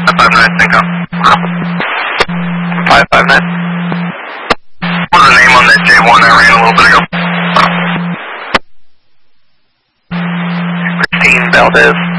559, Cinco. 559. What was the name on that J1 I ran a little bit ago? Christine Valdez.